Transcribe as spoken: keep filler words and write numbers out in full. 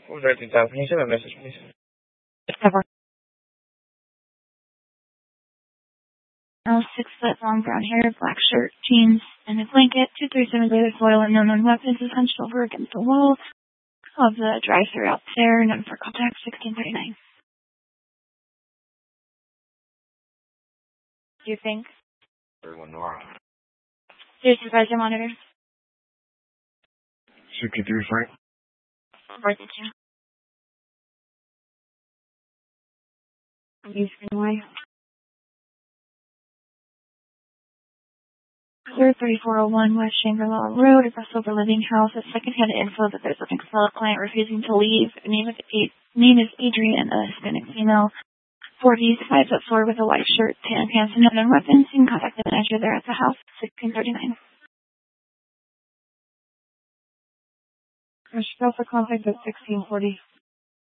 What was writing down? Can you send me a message, please? Never. Six foot long brown hair, black shirt, jeans, and a blanket. two thirty-seven Blazer foil and no known weapons is hunched over against the wall of the drive-thru out there. None for contact. sixteen thirty-nine. Do you think? Everyone, Nora. Do you supervise your monitor? sixty-three, Frank. forty-two. Are you screen away? thirty-four oh one West Shangri-La Road, a Silver Living House. A second-hand info that there's a fellow client refusing to leave. Her name is, a- name is Adrian, a Hispanic female. forties, five foot four with a white shirt, tan pants, and no known weapons. You can contact the manager there at the house. sixteen thirty-nine. There's still for contact at sixteen forty.